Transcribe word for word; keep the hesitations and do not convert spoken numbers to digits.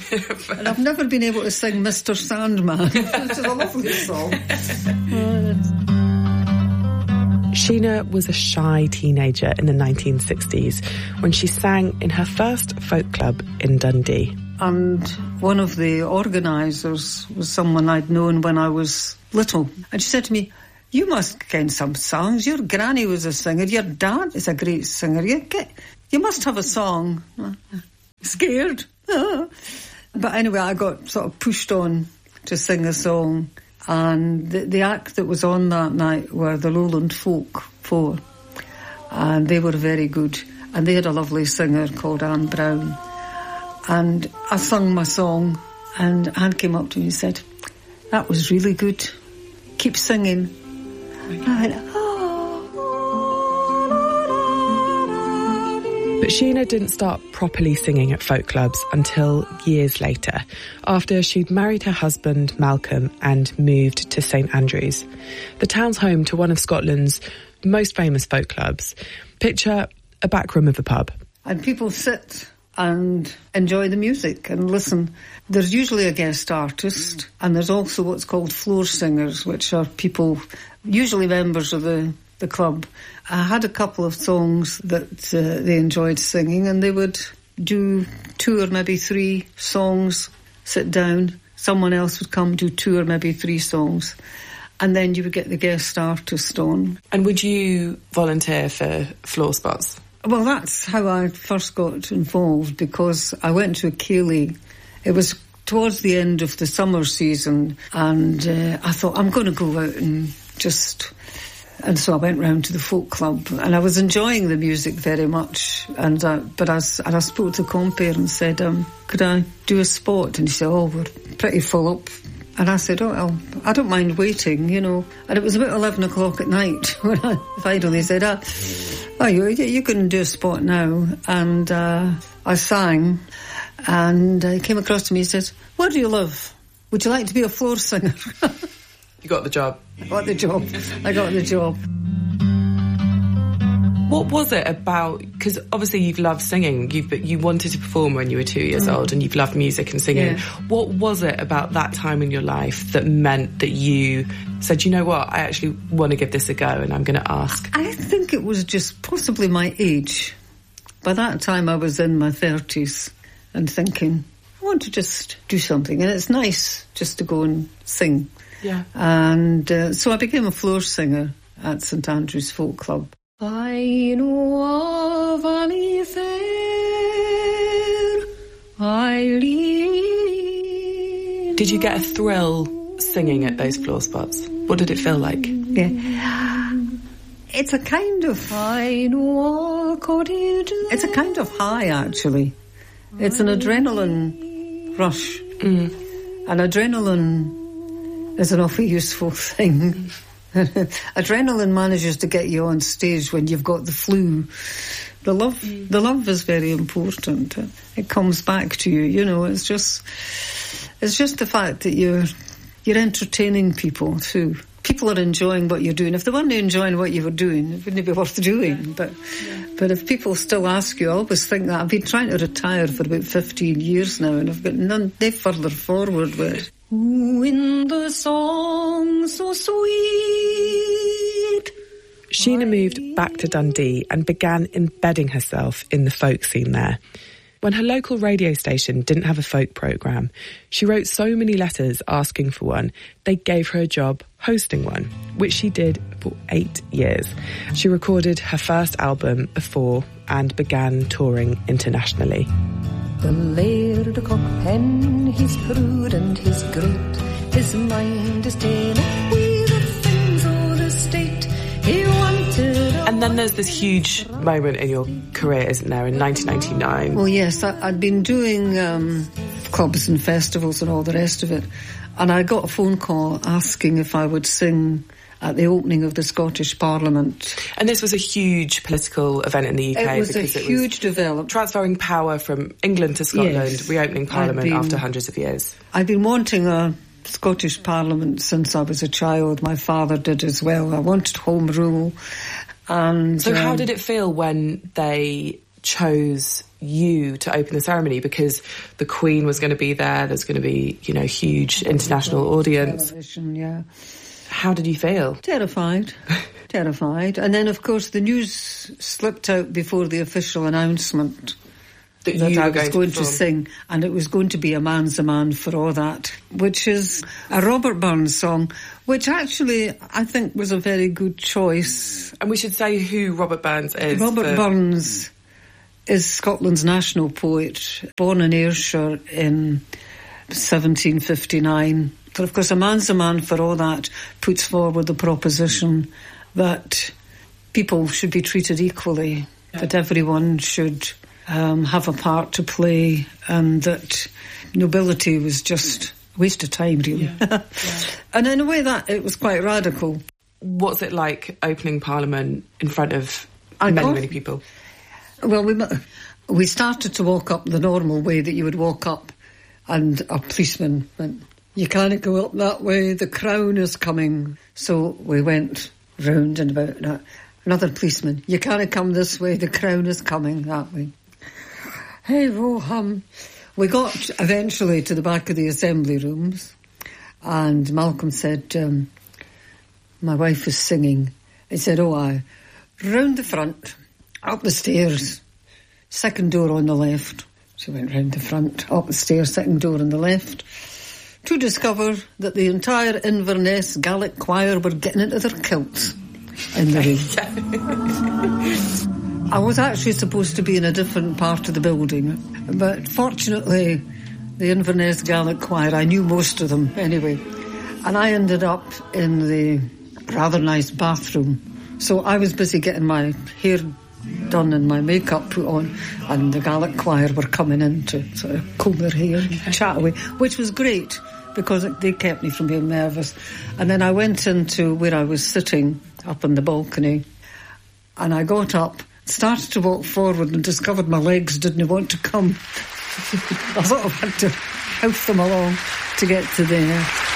And I've never been able to sing Mister Sandman, which is a lovely song. Sheena was a shy teenager in the nineteen sixties when she sang in her first folk club in Dundee. And one of the organisers was someone I'd known when I was little. And she said to me, "You must ken some songs. Your granny was a singer. Your dad is a great singer. You get, you must have a song." Scared. But anyway, I got sort of pushed on to sing a song. And the, the act that was on that night were the Lowland Folk Four. And they were very good. And they had a lovely singer called Anne Brown. And I sung my song, and Anne came up to me and said, "That was really good. Keep singing." I went, "Oh." But Sheena didn't start properly singing at folk clubs until years later, after she'd married her husband, Malcolm, and moved to St Andrews. The town's home to one of Scotland's most famous folk clubs. Picture a back room of a pub. And people sit and enjoy the music and listen. There's usually a guest artist, and there's also what's called floor singers, which are people, usually members of the, the club. I had a couple of songs that uh, they enjoyed singing, and they would do two or maybe three songs, sit down. Someone else would come, do two or maybe three songs, and then you would get the guest artist on. And would you volunteer for floor spots? Well, that's how I first got involved, because I went to a ceilidh. It was towards the end of the summer season, and uh, I thought, I'm going to go out and just... And so I went round to the folk club, and I was enjoying the music very much. And uh, but I, and I spoke to the compere and said, um, could I do a spot? And he said, "Oh, we're pretty full up." And I said, "Oh, well, I don't mind waiting, you know." And it was about eleven o'clock at night when I finally said, ah, "Oh, you, you can do a spot now." And uh, I sang, and he came across to me and said, "Where do you live? Would you like to be a floor singer?" You got the job. I got the job. I got the job. What was it about? Because obviously you've loved singing. You've you wanted to perform when you were two years mm. old, and you've loved music and singing. Yeah. What was it about that time in your life that meant that you said, "You know what? I actually want to give this a go, and I'm going to ask"? I think it was just possibly my age. By that time, I was in my thirties, and thinking, I want to just do something, and it's nice just to go and sing. Yeah. And uh, so I became a floor singer at St Andrews Folk Club. I know a valley fair, I lean. Did you get a thrill singing at those floor spots? What did it feel like? Yeah. It's a kind of... I know It's a kind of high, actually. It's an adrenaline rush. Mm. And adrenaline is an awfully useful thing. Adrenaline manages to get you on stage when you've got the flu. The love, mm. the love is very important. It comes back to you, you know. It's just, it's just the fact that you're, you're entertaining people too. People are enjoying what you're doing. If they weren't enjoying what you were doing, it wouldn't be worth doing. Yeah. But, yeah. but if people still ask you, I always think that. I've been trying to retire for about fifteen years now, and I've got none, no further forward with it. Ooh, in the song so sweet. Sheena moved back to Dundee and began embedding herself in the folk scene there. When her local radio station didn't have a folk programme, she wrote so many letters asking for one, they gave her a job hosting one, which she did for eight years. She recorded her first album, Before, and began touring internationally. The Laird of Cockpen, he's prudent, he's great, his mind is tailored with the things of the state. He wanted... And then there's this huge moment in your career, isn't there, in nineteen ninety-nine? Well, yes, I, I'd been doing um, clubs and festivals and all the rest of it, and I got a phone call asking if I would sing at the opening of the Scottish Parliament. And this was a huge political event in the U K. It was because a huge it was development. Transferring power from England to Scotland, yes, reopening Parliament been, after hundreds of years. I've been wanting a Scottish Parliament since I was a child. My father did as well. I wanted home rule. And So um, how did it feel when they chose you to open the ceremony, because the Queen was going to be there, there's going to be, you know, huge international audience. Yeah. How did you feel? Terrified. Terrified. And then, of course, the news slipped out before the official announcement that, that you I were was going, going to, to sing, and it was going to be A Man's a Man for All That, which is a Robert Burns song, which actually I think was a very good choice. And we should say who Robert Burns is. Robert for... Burns is Scotland's national poet, born in Ayrshire in seventeen fifty-nine. But of course, A Man's a Man for All That puts forward the proposition that people should be treated equally, yeah. that everyone should um, have a part to play, and that nobility was just a waste of time, really. Yeah. Yeah. And in a way, that it was quite radical. What's it like opening Parliament in front of I many, got, many people? Well, we we started to walk up the normal way that you would walk up, and a policeman went, "You can't go up that way, the Crown is coming." So we went round and about that. Another policeman, "You can't come this way, the Crown is coming that way." Hey, ho, hum. We got eventually to the back of the assembly rooms, and Malcolm said, um, my wife was singing. He said, "Oh, I, round the front, up the stairs, second door on the left." She went round the front, up the stairs, second door on the left, to discover that the entire Inverness Gaelic choir were getting into their kilts in the rain. I was actually supposed to be in a different part of the building, but fortunately the Inverness Gaelic choir, I knew most of them anyway, and I ended up in the rather nice bathroom. So I was busy getting my hair done and my makeup put on, and the Gaelic choir were coming in to sort of comb their hair and chat away, which was great because they kept me from being nervous. And then I went into where I was sitting up on the balcony, and I got up, started to walk forward, and discovered my legs didn't want to come. I sort of had to house them along to get to there.